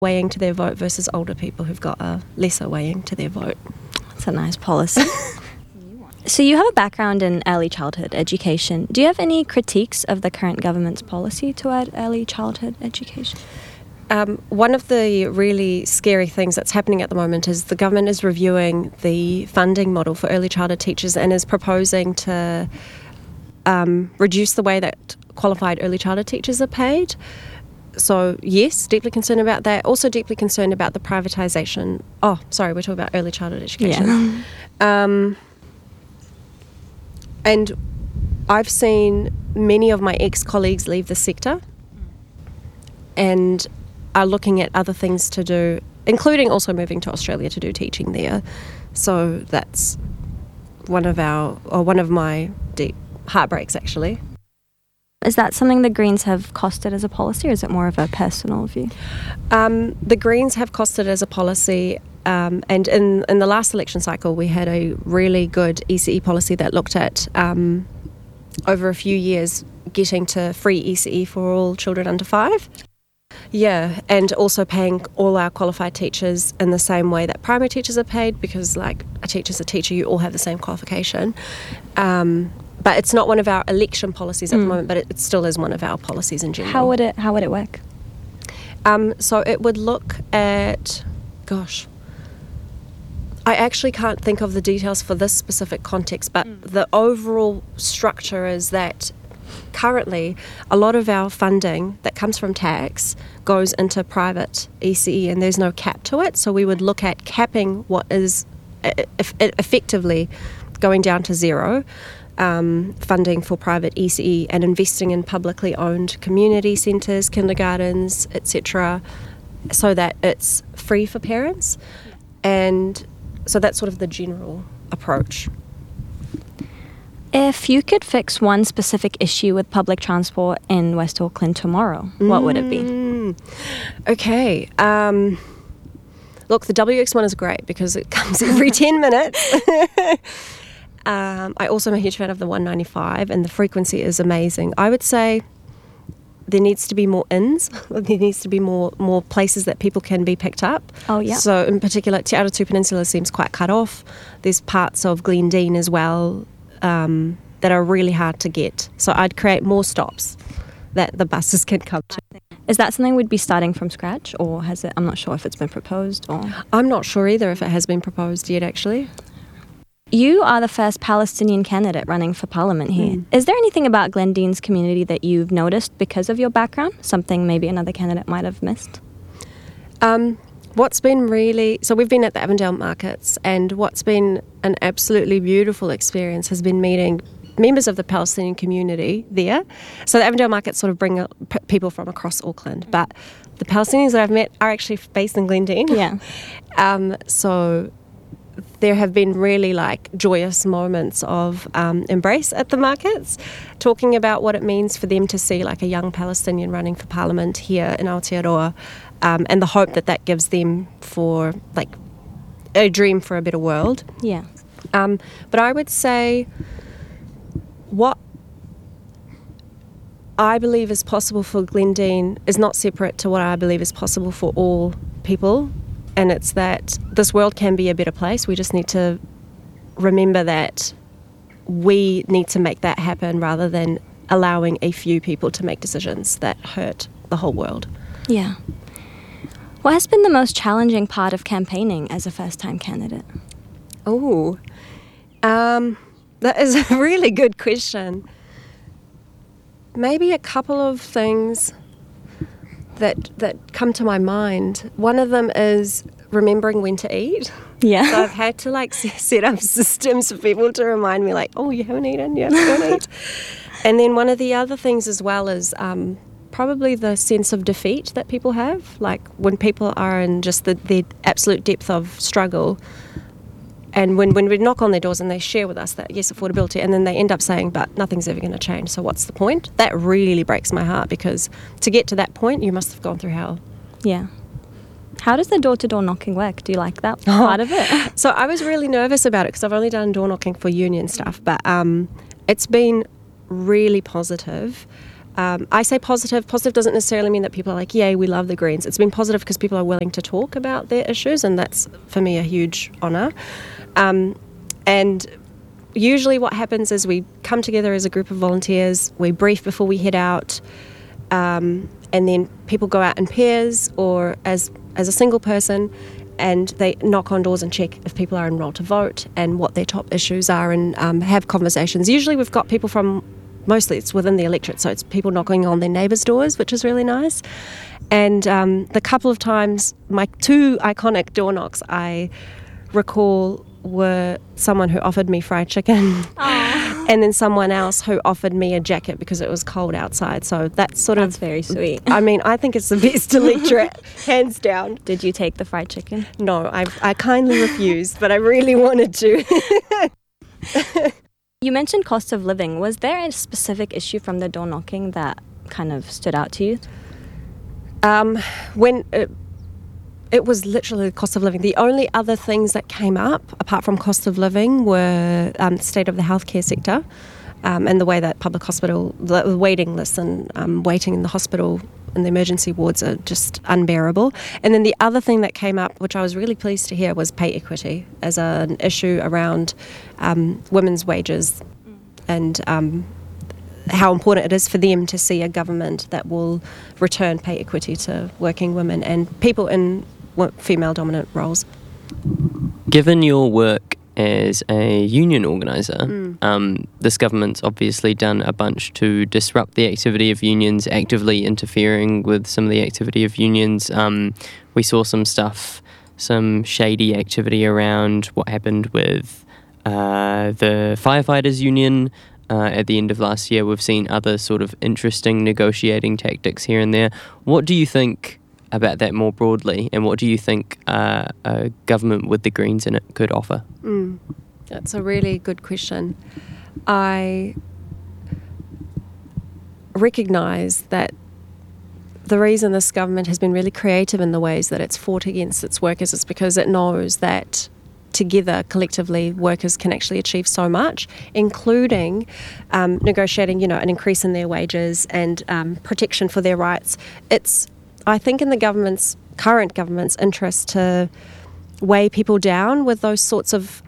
weighing to their vote versus older people who've got a lesser weighing to their vote. That's a nice policy. So you have a background in early childhood education. Do you have any critiques of the current government's policy toward early childhood education? One of the really scary things that's happening at the moment is the government is reviewing the funding model for early childhood teachers and is proposing to reduce the way that qualified early childhood teachers are paid. So, yes, deeply concerned about that. Also deeply concerned about the privatisation. Oh, sorry, we're talking about early childhood education. Yeah. And I've seen many of my ex-colleagues leave the sector and are looking at other things to do, including also moving to Australia to do teaching there. So that's one of my deep heartbreaks, actually. Is that something the Greens have costed as a policy, or is it more of a personal view? The Greens have costed as a policy, and in the last election cycle we had a really good ECE policy that looked at, over a few years, getting to free ECE for all children under 5. Yeah, and also paying all our qualified teachers in the same way that primary teachers are paid, because like a teacher's a teacher, you all have the same qualification. But it's not one of our election policies at the moment, but it still is one of our policies in general. How would it work? So it would look at, I actually can't think of the details for this specific context, but the overall structure is that currently a lot of our funding that comes from tax goes into private ECE and there's no cap to it. So we would look at capping what is effectively going down to zero. Funding for private ECE and investing in publicly owned community centres, kindergartens, etc., so that it's free for parents. And so that's sort of the general approach. If you could fix one specific issue with public transport in West Auckland tomorrow, what would it be? Okay. Look, the WX1 is great because it comes every 10 minutes. I also am a huge fan of the 195 and the frequency is amazing. I would say there needs to be more inns. There needs to be more places that people can be picked up. Oh, yeah. So in particular, Te Aratū Peninsula seems quite cut off. There's parts of Glendine as well that are really hard to get. So I'd create more stops that the buses can come to. Is that something we'd be starting from scratch, or has it? I'm not sure if it's been proposed or... I'm not sure either if it has been proposed yet, actually. You are the first Palestinian candidate running for parliament here. Is there anything about Glendine's community that you've noticed because of your background? Something maybe another candidate might have missed? What's been really... So we've been at the Avondale markets, and what's been an absolutely beautiful experience has been meeting members of the Palestinian community there. So the Avondale markets sort of bring people from across Auckland, but the Palestinians that I've met are actually based in Glendine. Yeah. So there have been really joyous moments of embrace at the markets, talking about what it means for them to see a young Palestinian running for parliament here in Aotearoa, and the hope that gives them for a dream for a better world. Yeah. But I would say what I believe is possible for Glendine is not separate to what I believe is possible for all people. And it's that this world can be a better place. We just need to remember that we need to make that happen rather than allowing a few people to make decisions that hurt the whole world. Yeah. What has been the most challenging part of campaigning as a first-time candidate? Oh, that is a really good question. Maybe a couple of things that come to my mind. One of them is remembering when to eat. Yeah. So I've had to set up systems for people to remind me you haven't eaten, you have to go and eat. And then one of the other things as well is probably the sense of defeat that people have. When people are in just the absolute depth of struggle, and when we knock on their doors and they share with us that, yes, affordability, and then they end up saying, but nothing's ever going to change, so what's the point? That really breaks my heart, because to get to that point, you must have gone through hell. Yeah. How does the door-to-door knocking work? Do you like that part of it? So I was really nervous about it because I've only done door knocking for union stuff, but it's been really positive. I say positive. Positive doesn't necessarily mean that people are like, yay, we love the Greens. It's been positive because people are willing to talk about their issues, and that's, for me, a huge honour. And usually what happens is we come together as a group of volunteers, we brief before we head out, and then people go out in pairs or as a single person, and they knock on doors and check if people are enrolled to vote and what their top issues are, and have conversations. Usually we've got people from, mostly it's within the electorate, so it's people knocking on their neighbours' doors, which is really nice. And the couple of times, my two iconic door knocks I recall were someone who offered me fried chicken and then someone else who offered me a jacket because it was cold outside. So that's very sweet. I mean, I think it's the best electorate, hands down. Did you take the fried chicken? No, I kindly refused, but I really wanted to. You mentioned cost of living. Was there a specific issue from the door knocking that kind of stood out to you? It was literally the cost of living. The only other things that came up, apart from cost of living, were the state of the healthcare sector, and the way that public hospital, the waiting lists and waiting in the hospital and the emergency wards are just unbearable. And then the other thing that came up, which I was really pleased to hear, was pay equity as an issue around women's wages and how important it is for them to see a government that will return pay equity to working women and people in female-dominant roles. Given your work as a union organiser, this government's obviously done a bunch to disrupt the activity of unions, actively interfering with some of the activity of unions. We saw some shady activity around what happened with the firefighters union at the end of last year. We've seen other sort of interesting negotiating tactics here and there. What do you think about that more broadly, and what do you think a government with the Greens in it could offer? That's a really good question. I recognise that the reason this government has been really creative in the ways that it's fought against its workers is because it knows that together, collectively, workers can actually achieve so much, including negotiating, an increase in their wages and protection for their rights. It's, I think, in the current government's interest to weigh people down with those sorts of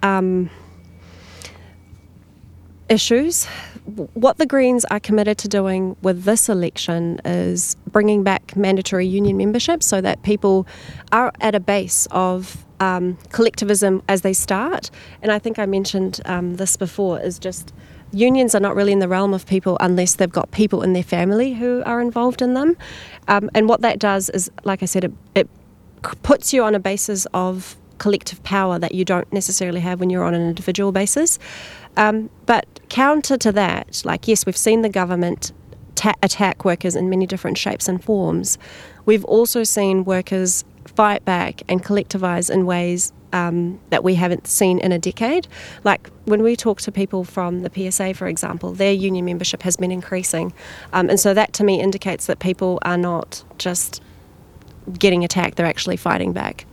issues. What the Greens are committed to doing with this election is bringing back mandatory union membership so that people are at a base of collectivism as they start. And I think I mentioned this before, is just unions are not really in the realm of people unless they've got people in their family who are involved in them. And what that does is, like I said, it puts you on a basis of collective power that you don't necessarily have when you're on an individual basis. But counter to that, yes, we've seen the government attack workers in many different shapes and forms. We've also seen workers fight back and collectivise in ways that we haven't seen in a decade. Like when we talk to people from the PSA, for example, their union membership has been increasing. And so that to me indicates that people are not just getting attacked, they're actually fighting back.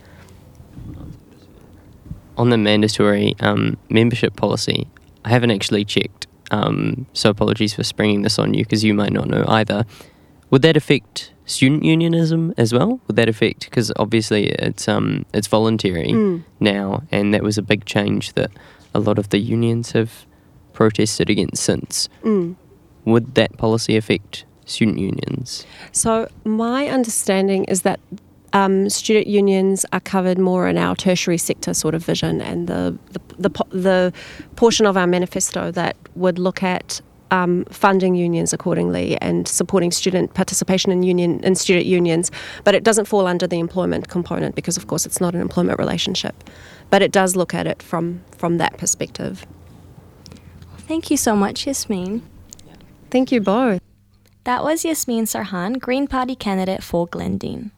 On the mandatory membership policy, I haven't actually checked, so apologies for springing this on you because you might not know either. Would that affect student unionism as well? Would that affect, because obviously it's voluntary now, and that was a big change that a lot of the unions have protested against since. Would that policy affect student unions? So my understanding is that student unions are covered more in our tertiary sector sort of vision, and the portion of our manifesto that would look at funding unions accordingly and supporting student participation in student unions. But it doesn't fall under the employment component because, of course, it's not an employment relationship. But it does look at it from that perspective. Thank you so much, Yasmin. Thank you both. That was Yasmin Sarhan, Green Party candidate for Glendine.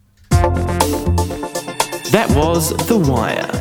That was The Wire.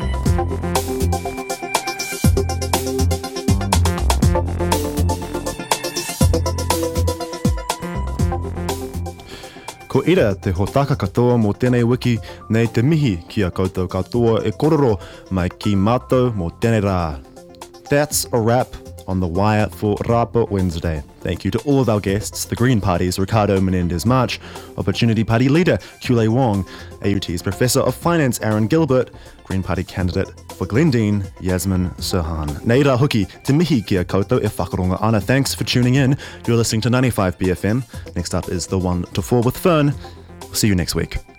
Ko ira te hotaka katoa mō tēnei wiki nei te mihi kia koutou katoa e kororo mai ki mātou mō tēnei rā. That's a wrap on The Wire for Rapa Wednesday. Thank you to all of our guests, the Green Party's Ricardo Menendez-March, Opportunity Party leader Kulei Wong, AUT's Professor of Finance Aaron Gilbert, Green Party candidate for Glendine, Yasmin Serhan. Nei rā hoki, te mihi kia koutou e whakaronga ana. Thanks for tuning in. You're listening to 95 BFM. Next up is the 1 to 4 with Fern. See you next week.